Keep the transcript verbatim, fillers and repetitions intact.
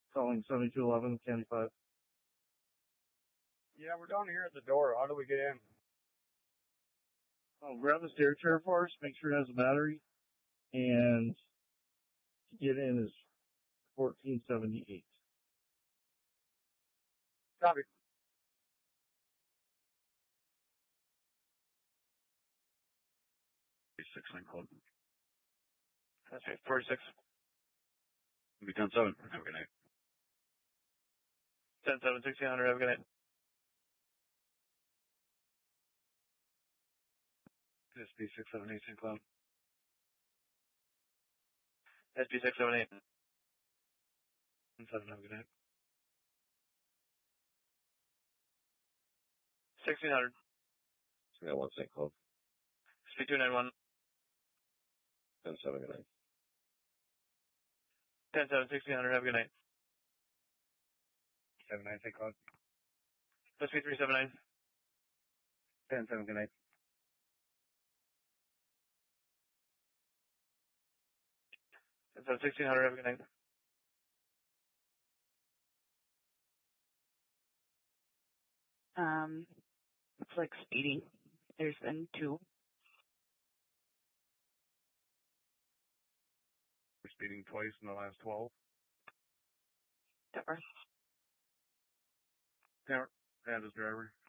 Calling seventy-two eleven, County five. Yeah, we're down here at the door. How do we get in? Oh, grab the stair chair for us, make sure it has a battery, and to get in is fourteen seventy-eight. Copy. Six line code. That's right, forty-six. Be ten seven. Have a good night. ten seven, sixteen hundred, have a good night. S P six seven eight, Saint Cloud. S P six seven eight. ten seven, have a good night. sixteen hundred. three oh one, Saint Cloud. S P two nine one. ten seven, good night. ten seven, sixteen hundred, have a good night. seven nine, Saint Cloud. S P three seven nine. ten seven, good night. ten seven, sixteen hundred, have a good night. Um, looks like speeding. There's been two. We're speeding twice in the last twelve. Tower. Tower. Add as driver.